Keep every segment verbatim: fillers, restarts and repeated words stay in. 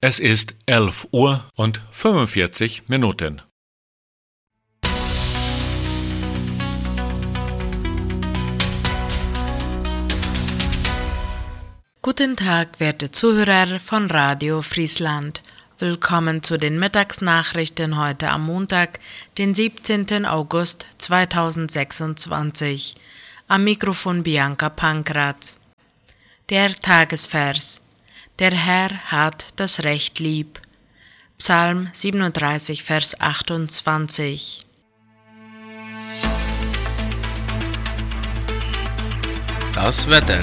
Es ist elf Uhr und fünfundvierzig Minuten. Guten Tag, werte Zuhörer von Radio Friesland. Willkommen zu den Mittagsnachrichten heute am Montag, den siebzehnten August zweitausendsechsundzwanzig. Am Mikrofon Bianca Pankratz. Der Tagesvers. Der Herr hat das Recht lieb. Psalm siebenunddreißig, Vers achtundzwanzig. Das Wetter.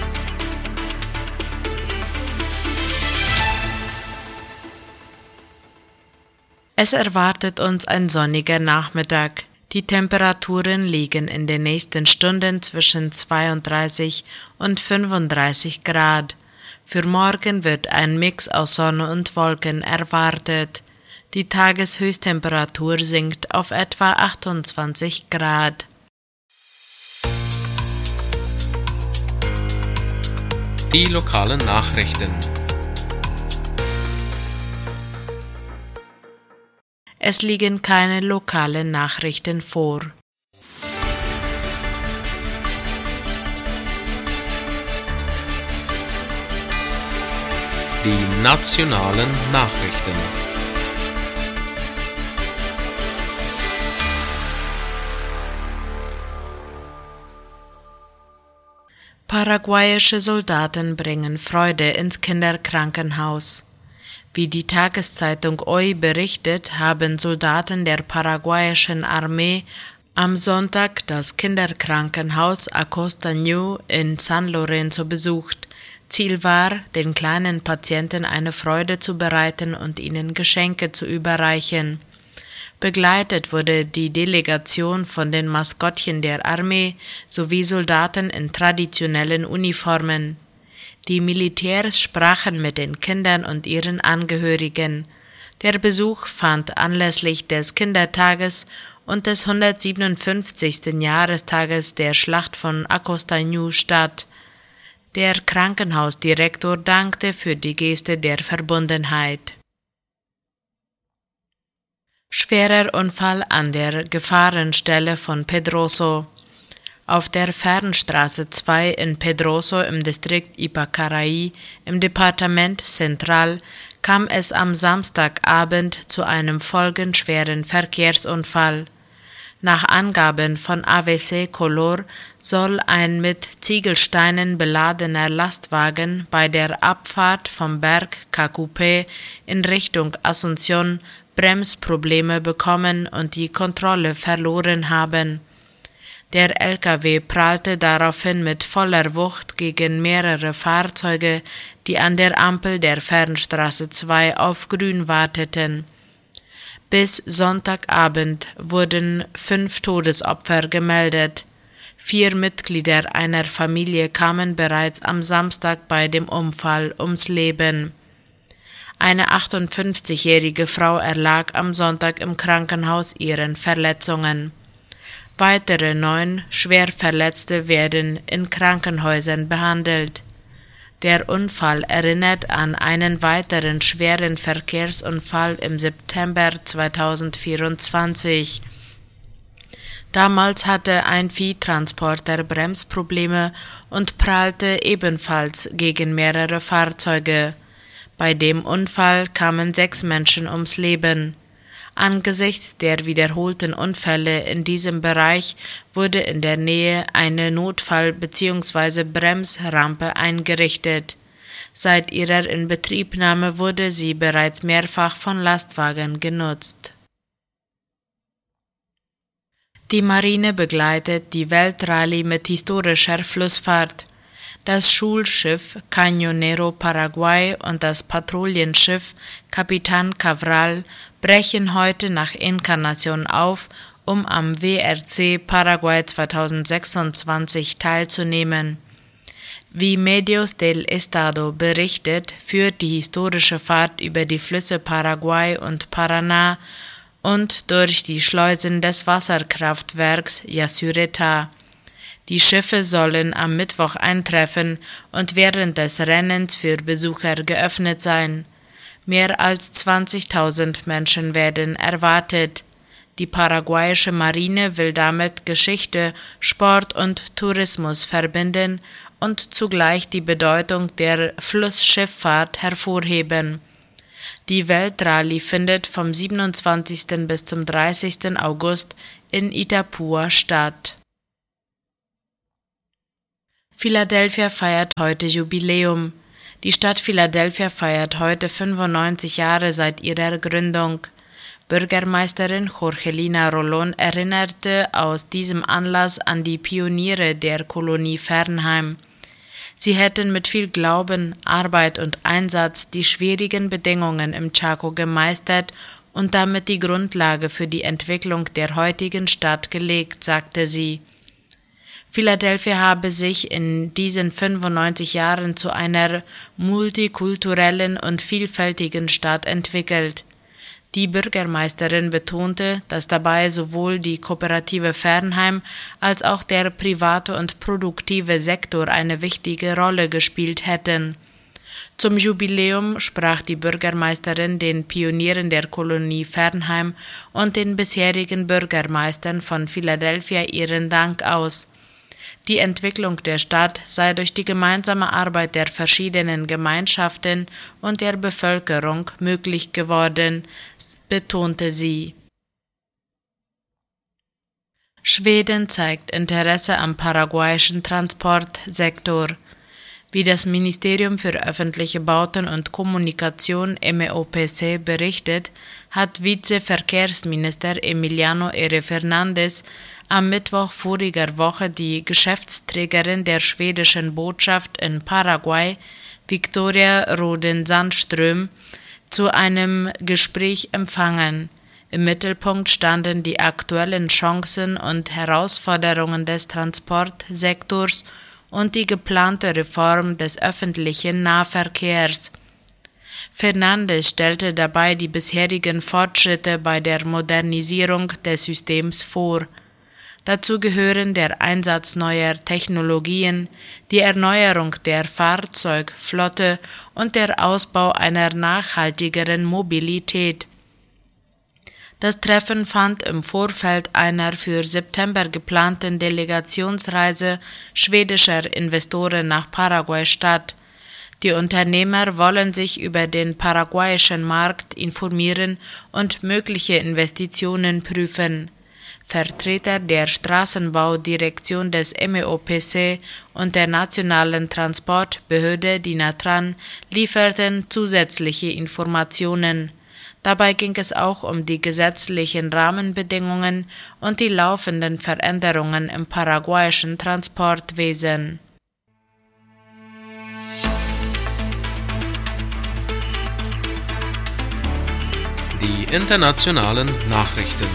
Es erwartet uns ein sonniger Nachmittag. Die Temperaturen liegen in den nächsten Stunden zwischen zweiunddreißig und fünfunddreißig Grad. Für morgen wird ein Mix aus Sonne und Wolken erwartet. Die Tageshöchsttemperatur sinkt auf etwa achtundzwanzig Grad. Die lokalen Nachrichten. Es liegen keine lokalen Nachrichten vor. Die nationalen Nachrichten. Paraguayische Soldaten bringen Freude ins Kinderkrankenhaus. Wie die Tageszeitung Hoy berichtet, haben Soldaten der paraguayischen Armee am Sonntag das Kinderkrankenhaus Acostaño in San Lorenzo besucht. Ziel war, den kleinen Patienten eine Freude zu bereiten und ihnen Geschenke zu überreichen. Begleitet wurde die Delegation von den Maskottchen der Armee sowie Soldaten in traditionellen Uniformen. Die Militärs sprachen mit den Kindern und ihren Angehörigen. Der Besuch fand anlässlich des Kindertages und des hundertsiebenundfünfzigsten Jahrestages der Schlacht von Acostaño statt. Der Krankenhausdirektor dankte für die Geste der Verbundenheit. Schwerer Unfall an der Gefahrenstelle von Pedroso. Auf der Fernstraße zwei in Pedroso im Distrikt Ypacaraí im Departement Central kam es am Samstagabend zu einem folgenschweren Verkehrsunfall. Nach Angaben von A V C Color soll ein mit Ziegelsteinen beladener Lastwagen bei der Abfahrt vom Berg Cacupé in Richtung Asunción Bremsprobleme bekommen und die Kontrolle verloren haben. Der L K W prallte daraufhin mit voller Wucht gegen mehrere Fahrzeuge, die an der Ampel der Fernstraße zwei auf Grün warteten. Bis Sonntagabend wurden fünf Todesopfer gemeldet. Vier Mitglieder einer Familie kamen bereits am Samstag bei dem Unfall ums Leben. Eine achtundfünfzigjährige Frau erlag am Sonntag im Krankenhaus ihren Verletzungen. Weitere neun Schwerverletzte werden in Krankenhäusern behandelt. Der Unfall erinnert an einen weiteren schweren Verkehrsunfall im September zweitausendvierundzwanzig. Damals hatte ein Viehtransporter Bremsprobleme und prallte ebenfalls gegen mehrere Fahrzeuge. Bei dem Unfall kamen sechs Menschen ums Leben. Angesichts der wiederholten Unfälle in diesem Bereich wurde in der Nähe eine Notfall- bzw. Bremsrampe eingerichtet. Seit ihrer Inbetriebnahme wurde sie bereits mehrfach von Lastwagen genutzt. Die Marine begleitet die Weltrallye mit historischer Flussfahrt. Das Schulschiff Cañonero Paraguay und das Patrouillenschiff Capitán Cabral brechen heute nach Encarnación auf, um am W R C Paraguay zweitausendsechsundzwanzig teilzunehmen. Wie Medios del Estado berichtet, führt die historische Fahrt über die Flüsse Paraguay und Paraná und durch die Schleusen des Wasserkraftwerks Yacyretá. Die Schiffe sollen am Mittwoch eintreffen und während des Rennens für Besucher geöffnet sein. Mehr als zwanzigtausend Menschen werden erwartet. Die paraguayische Marine will damit Geschichte, Sport und Tourismus verbinden und zugleich die Bedeutung der Flussschifffahrt hervorheben. Die Weltrallye findet vom siebenundzwanzigsten bis zum dreißigsten August in Itapúa statt. Philadelphia feiert heute Jubiläum. Die Stadt Philadelphia feiert heute fünfundneunzig Jahre seit ihrer Gründung. Bürgermeisterin Jorgelina Rolón erinnerte aus diesem Anlass an die Pioniere der Kolonie Fernheim. Sie hätten mit viel Glauben, Arbeit und Einsatz die schwierigen Bedingungen im Chaco gemeistert und damit die Grundlage für die Entwicklung der heutigen Stadt gelegt, sagte sie. Philadelphia habe sich in diesen fünfundneunzig Jahren zu einer multikulturellen und vielfältigen Stadt entwickelt. Die Bürgermeisterin betonte, dass dabei sowohl die Kooperative Fernheim als auch der private und produktive Sektor eine wichtige Rolle gespielt hätten. Zum Jubiläum sprach die Bürgermeisterin den Pionieren der Kolonie Fernheim und den bisherigen Bürgermeistern von Philadelphia ihren Dank aus. Die Entwicklung der Stadt sei durch die gemeinsame Arbeit der verschiedenen Gemeinschaften und der Bevölkerung möglich geworden, betonte sie. Schweden zeigt Interesse am paraguayischen Transportsektor. Wie das Ministerium für öffentliche Bauten und Kommunikation M O P C berichtet, hat Vizeverkehrsminister Emiliano R. Fernandes am Mittwoch voriger Woche die Geschäftsträgerin der schwedischen Botschaft in Paraguay, Victoria Roden-Sandström, zu einem Gespräch empfangen. Im Mittelpunkt standen die aktuellen Chancen und Herausforderungen des Transportsektors und die geplante Reform des öffentlichen Nahverkehrs. Fernandes stellte dabei die bisherigen Fortschritte bei der Modernisierung des Systems vor. Dazu gehören der Einsatz neuer Technologien, die Erneuerung der Fahrzeugflotte und der Ausbau einer nachhaltigeren Mobilität. Das Treffen fand im Vorfeld einer für September geplanten Delegationsreise schwedischer Investoren nach Paraguay statt. Die Unternehmer wollen sich über den paraguayischen Markt informieren und mögliche Investitionen prüfen. Vertreter der Straßenbaudirektion des M O P C und der nationalen Transportbehörde DINATRAN lieferten zusätzliche Informationen. Dabei ging es auch um die gesetzlichen Rahmenbedingungen und die laufenden Veränderungen im paraguayischen Transportwesen. Die internationalen Nachrichten.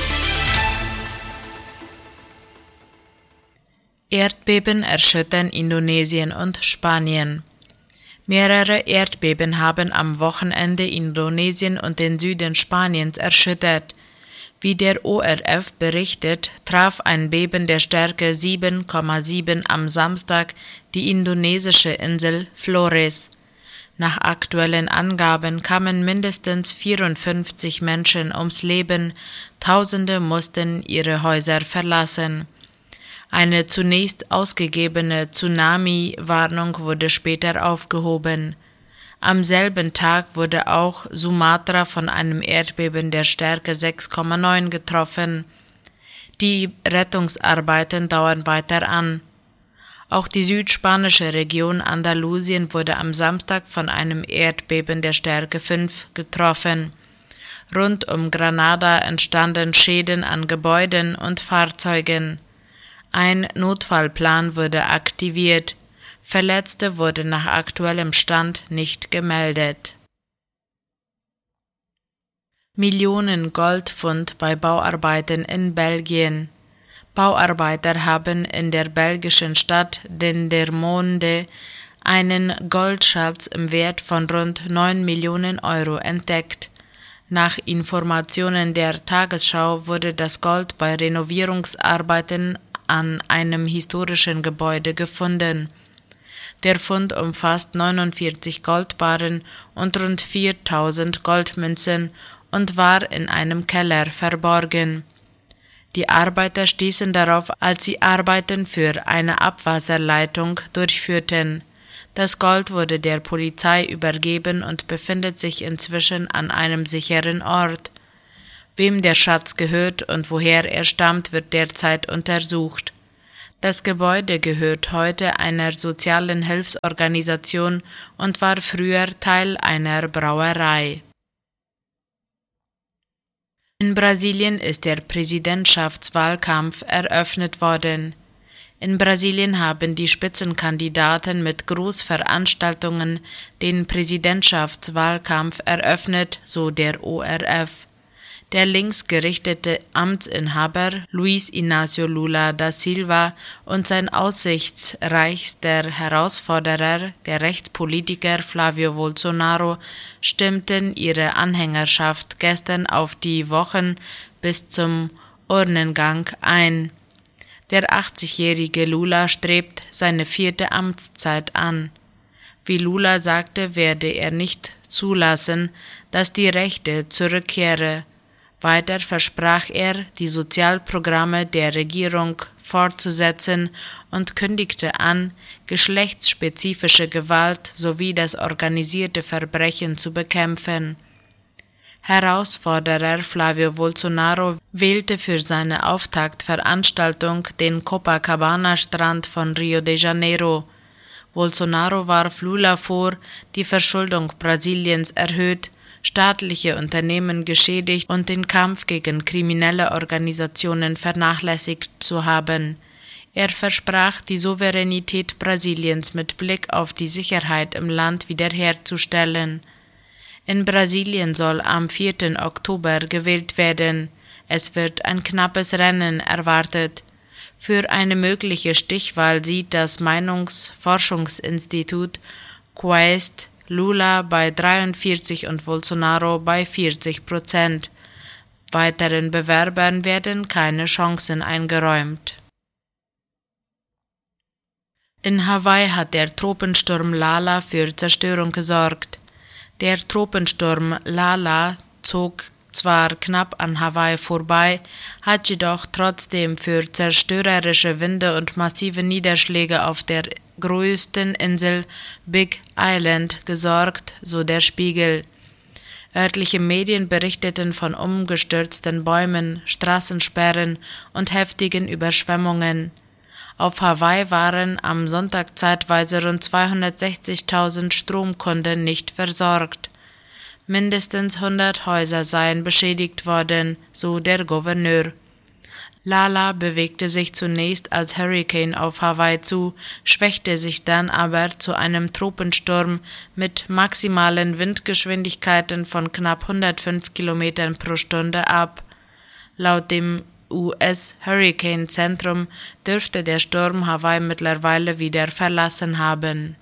Erdbeben erschüttern Indonesien und Spanien. Mehrere Erdbeben haben am Wochenende Indonesien und den Süden Spaniens erschüttert. Wie der O R F berichtet, traf ein Beben der Stärke sieben Komma sieben am Samstag die indonesische Insel Flores. Nach aktuellen Angaben kamen mindestens vierundfünfzig Menschen ums Leben, Tausende mussten ihre Häuser verlassen. Eine zunächst ausgegebene Tsunami-Warnung wurde später aufgehoben. Am selben Tag wurde auch Sumatra von einem Erdbeben der Stärke sechs Komma neun getroffen. Die Rettungsarbeiten dauern weiter an. Auch die südspanische Region Andalusien wurde am Samstag von einem Erdbeben der Stärke fünf getroffen. Rund um Granada entstanden Schäden an Gebäuden und Fahrzeugen. Ein Notfallplan wurde aktiviert. Verletzte wurden nach aktuellem Stand nicht gemeldet. Millionen Goldpfund bei Bauarbeiten in Belgien. Bauarbeiter haben in der belgischen Stadt Dendermonde einen Goldschatz im Wert von rund neun Millionen Euro entdeckt. Nach Informationen der Tagesschau wurde das Gold bei Renovierungsarbeiten an einem historischen Gebäude gefunden. Der Fund umfasst neunundvierzig Goldbarren und rund viertausend Goldmünzen und war in einem Keller verborgen. Die Arbeiter stießen darauf, als sie Arbeiten für eine Abwasserleitung durchführten. Das Gold wurde der Polizei übergeben und befindet sich inzwischen an einem sicheren Ort. Wem der Schatz gehört und woher er stammt, wird derzeit untersucht. Das Gebäude gehört heute einer sozialen Hilfsorganisation und war früher Teil einer Brauerei. In Brasilien ist der Präsidentschaftswahlkampf eröffnet worden. In Brasilien haben die Spitzenkandidaten mit Großveranstaltungen den Präsidentschaftswahlkampf eröffnet, so der O R F. Der linksgerichtete Amtsinhaber Luiz Inácio Lula da Silva und sein aussichtsreichster Herausforderer, der Rechtspolitiker Flávio Bolsonaro, stimmten ihre Anhängerschaft gestern auf die Wochen bis zum Urnengang ein. Der achtzigjährige Lula strebt seine vierte Amtszeit an. Wie Lula sagte, werde er nicht zulassen, dass die Rechte zurückkehre. Weiter versprach er, die Sozialprogramme der Regierung fortzusetzen und kündigte an, geschlechtsspezifische Gewalt sowie das organisierte Verbrechen zu bekämpfen. Herausforderer Flávio Bolsonaro wählte für seine Auftaktveranstaltung den Copacabana-Strand von Rio de Janeiro. Bolsonaro warf Lula vor, die Verschuldung Brasiliens erhöht, staatliche Unternehmen geschädigt und den Kampf gegen kriminelle Organisationen vernachlässigt zu haben. Er versprach, die Souveränität Brasiliens mit Blick auf die Sicherheit im Land wiederherzustellen. In Brasilien soll am vierten Oktober gewählt werden. Es wird ein knappes Rennen erwartet. Für eine mögliche Stichwahl sieht das Meinungsforschungsinstitut Quaest Lula bei dreiundvierzig und Bolsonaro bei vierzig Prozent. Weiteren Bewerbern werden keine Chancen eingeräumt. In Hawaii hat der Tropensturm Lala für Zerstörung gesorgt. Der Tropensturm Lala zog zwar knapp an Hawaii vorbei, hat jedoch trotzdem für zerstörerische Winde und massive Niederschläge auf der größten Insel Big Island gesorgt, so der Spiegel. Örtliche Medien berichteten von umgestürzten Bäumen, Straßensperren und heftigen Überschwemmungen. Auf Hawaii waren am Sonntag zeitweise rund zweihundertsechzigtausend Stromkunden nicht versorgt. Mindestens hundert Häuser seien beschädigt worden, so der Gouverneur. Lala bewegte sich zunächst als Hurrikan auf Hawaii zu, schwächte sich dann aber zu einem Tropensturm mit maximalen Windgeschwindigkeiten von knapp hundertfünf Kilometern pro Stunde ab. Laut dem U S-Hurrikan-Zentrum dürfte der Sturm Hawaii mittlerweile wieder verlassen haben.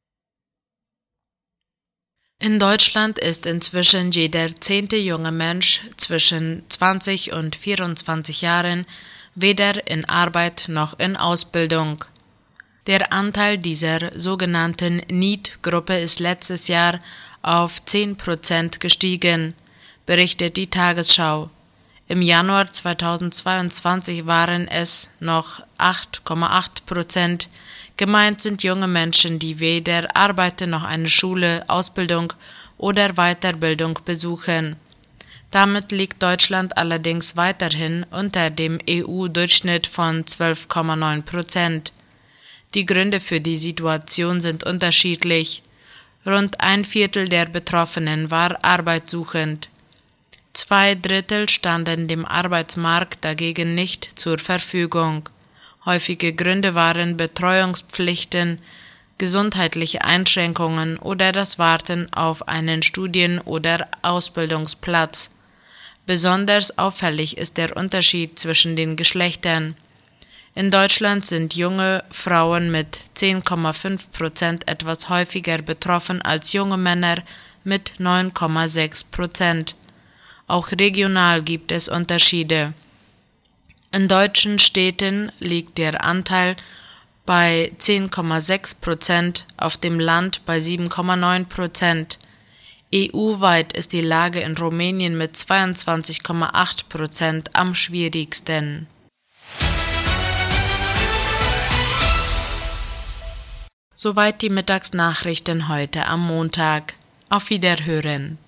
In Deutschland ist inzwischen jeder zehnte junge Mensch zwischen zwanzig und vierundzwanzig Jahren weder in Arbeit noch in Ausbildung. Der Anteil dieser sogenannten Need-Gruppe ist letztes Jahr auf zehn Prozent gestiegen, berichtet die Tagesschau. Im Januar zweitausendzweiundzwanzig waren es noch acht Komma acht Prozent. Gemeint sind junge Menschen, die weder arbeiten noch eine Schule, Ausbildung oder Weiterbildung besuchen. Damit liegt Deutschland allerdings weiterhin unter dem E U-Durchschnitt von zwölf Komma neun Prozent. Die Gründe für die Situation sind unterschiedlich. Rund ein Viertel der Betroffenen war arbeitssuchend. Zwei Drittel standen dem Arbeitsmarkt dagegen nicht zur Verfügung. Häufige Gründe waren Betreuungspflichten, gesundheitliche Einschränkungen oder das Warten auf einen Studien- oder Ausbildungsplatz. Besonders auffällig ist der Unterschied zwischen den Geschlechtern. In Deutschland sind junge Frauen mit zehn Komma fünf Prozent etwas häufiger betroffen als junge Männer mit neun Komma sechs Prozent. Auch regional gibt es Unterschiede. In deutschen Städten liegt der Anteil bei zehn Komma sechs Prozent, auf dem Land bei sieben Komma neun Prozent. E U-weit ist die Lage in Rumänien mit zweiundzwanzig Komma acht Prozent am schwierigsten. Soweit die Mittagsnachrichten heute am Montag. Auf Wiederhören.